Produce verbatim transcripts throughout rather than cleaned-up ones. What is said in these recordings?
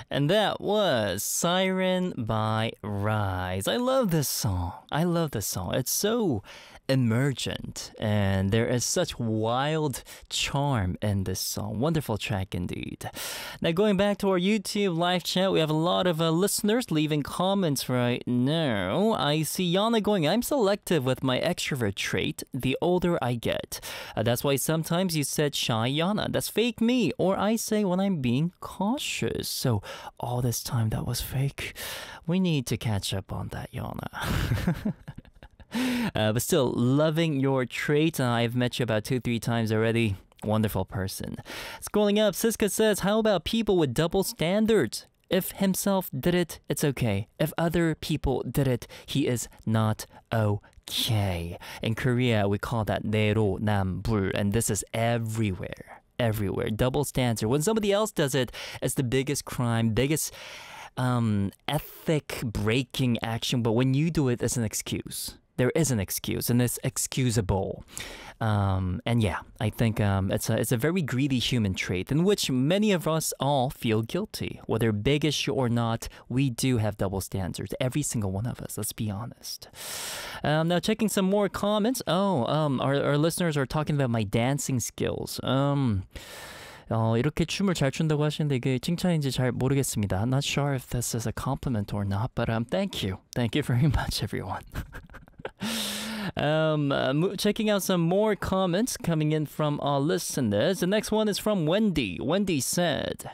And that was Siren by Rise. I love this song. I love this song. It's so emergent and there is such wild charm in this song. Wonderful track indeed. Now going back to our YouTube live chat, we have a lot of uh, listeners leaving comments right now. I see Yana going, I'm selective with my extrovert trait the older I get. Uh, that's why sometimes you said shy Yana. That's fake me. Or I say when I'm being cautious. So all this time that was fake. We need to catch up on that, Yana. Uh, but still, loving your trait. Uh, I've met you about two, three times already. Wonderful person. Scrolling up, Siska says, how about people with double standards? If himself did it, it's okay. If other people did it, he is not okay. In Korea, we call that 내로남불, and this is everywhere. Everywhere. Double standard. When somebody else does it, it's the biggest crime, biggest um, ethic breaking action. But when you do it, it's an excuse. There is an excuse, and it's excusable. Um, and yeah, I think um, it's a it's a very greedy human trait in which many of us all feel guilty. Whether big issue or not, we do have double standards. Every single one of us, let's be honest. Um, now checking some more comments. Oh, um, our, our listeners are talking about my dancing skills. Um... 어, 이렇게 춤을 잘 춘다고 하시는데 이게 칭찬인지 잘 모르겠습니다. I'm not sure if this is a compliment or not, but um, thank you. Thank you very much, everyone. um, uh, checking out some more comments coming in from our listeners. The next one is from Wendy. Wendy said,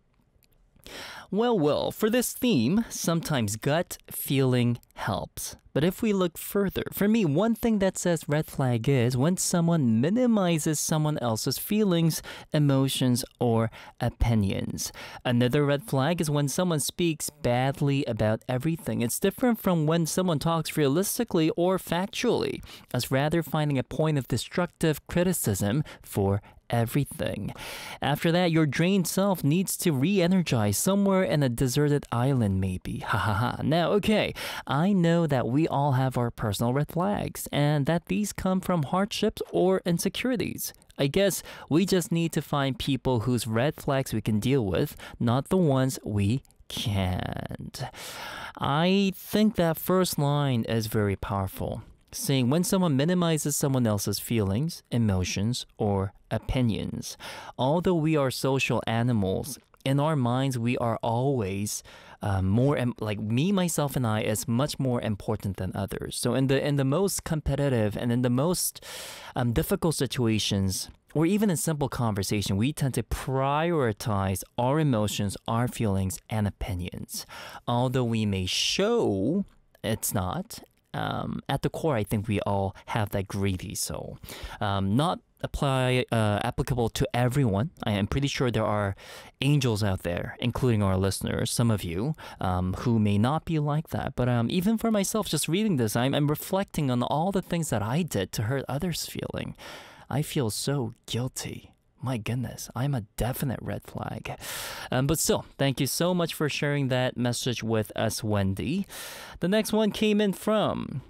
well, well, for this theme, sometimes gut feeling helps. But if we look further, for me, one thing that says red flag is when someone minimizes someone else's feelings, emotions, or opinions. Another red flag is when someone speaks badly about everything. It's different from when someone talks realistically or factually, as rather finding a point of destructive criticism for everything. After that, your drained self needs to re-energize somewhere in a deserted island maybe. Ha ha ha. Now, okay, I know that we all have our personal red flags and that these come from hardships or insecurities. I guess we just need to find people whose red flags we can deal with, not the ones we can't. I think that first line is very powerful. Saying when someone minimizes someone else's feelings, emotions, or opinions. Although we are social animals, in our minds we are always um, more em- like me, myself, and I is much more important than others. So in the in the most competitive and in the most um, difficult situations, or even in simple conversation, we tend to prioritize our emotions, our feelings, and opinions. Although we may show it's not. Um, at the core, I think we all have that greedy soul. Um, not apply uh, applicable to everyone. I am pretty sure there are angels out there, including our listeners, some of you, um, who may not be like that. But um, even for myself, just reading this, I'm, I'm reflecting on all the things that I did to hurt others' feeling. I feel so guilty. My goodness, I'm a definite red flag. Um, but still, thank you so much for sharing that message with us, Wendy. The next one came in from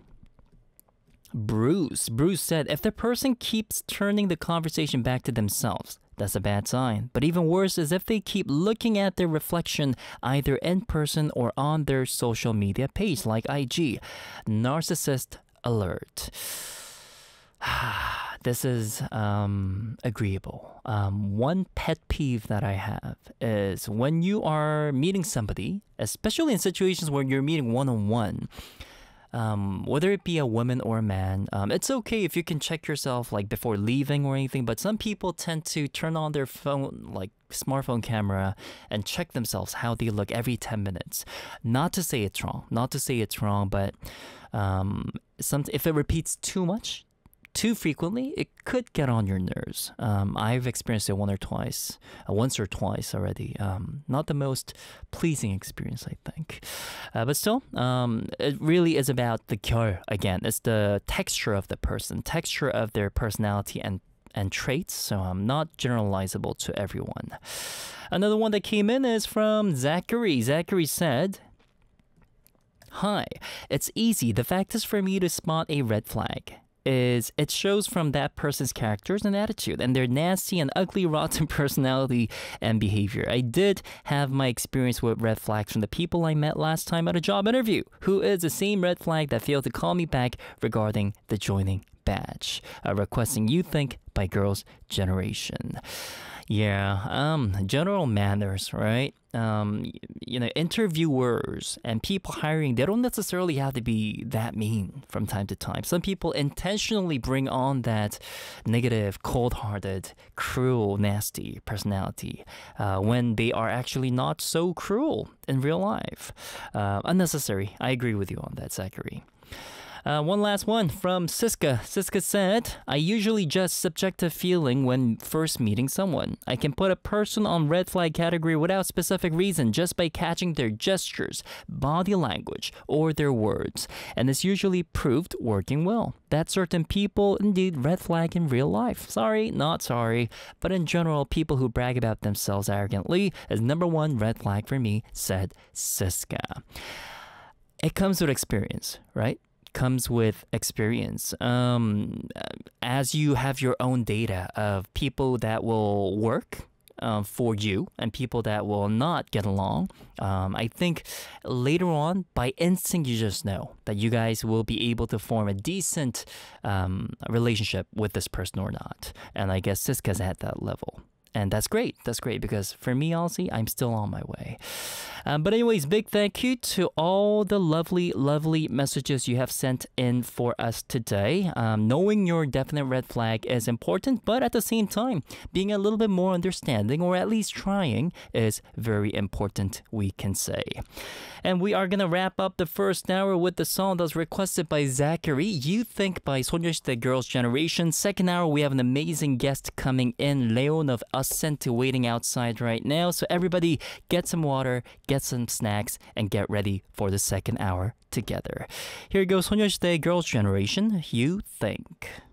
Bruce. Bruce said, if the person keeps turning the conversation back to themselves, that's a bad sign. But even worse is if they keep looking at their reflection either in person or on their social media page like I G. Narcissist alert. This is um, agreeable. Um, one pet peeve that I have is when you are meeting somebody, especially in situations where you're meeting one-on-one, um, whether it be a woman or a man, um, it's okay if you can check yourself like before leaving or anything, but some people tend to turn on their phone, like smartphone camera, and check themselves how they look every ten minutes. Not to say it's wrong, not to say it's wrong, but um, some, if it repeats too much, too frequently, it could get on your nerves. Um, I've experienced it one or twice, uh, once or twice already. Um, not the most pleasing experience, I think. Uh, but still, um, it really is about the 결 again. It's the texture of the person, texture of their personality and and traits. So um, not generalizable to everyone. Another one that came in is from Zachary. Zachary said, hi, it's easy. The fact is for me to spot a red flag. is it shows from that person's characters and attitude and their nasty and ugly, rotten personality and behavior. I did have my experience with red flags from the people I met last time at a job interview, who is the same red flag that failed to call me back regarding the joining badge, uh, requesting You Think by Girls' Generation. Yeah, um, general manners, right? Um, you know, interviewers and people hiring, they don't necessarily have to be that mean from time to time. Some people intentionally bring on that negative, cold-hearted, cruel, nasty personality uh, when they are actually not so cruel in real life. Uh, unnecessary. I agree with you on that, Zachary. Uh, one last one from Siska. Siska said, I usually judge subjective feeling when first meeting someone. I can put a person on red flag category without specific reason just by catching their gestures, body language, or their words. And it's usually proved working well. That certain people indeed red flag in real life. Sorry, not sorry. But in general, people who brag about themselves arrogantly is number one red flag for me, said Siska. It comes with experience, right? Comes with experience. Um, as you have your own data of people that will work uh, for you and people that will not get along, um, I think later on, by instinct, you just know that you guys will be able to form a decent um, relationship with this person or not. And I guess Siska's at that level. And that's great. That's great because for me, honestly, I'm still on my way. Um, but anyways, big thank you to all the lovely, lovely messages you have sent in for us today. Um, knowing your definite red flag is important, but at the same time, being a little bit more understanding or at least trying is very important, we can say. And we are going to wrap up the first hour with the song that was requested by Zachary, You Think by 소녀시대 Girls' Generation. Second hour, we have an amazing guest coming in, Leon of Ascent, waiting outside right now. So everybody get some water, get some snacks, and get ready for the second hour together. Here goes 소녀시대 Girls' Generation, You Think.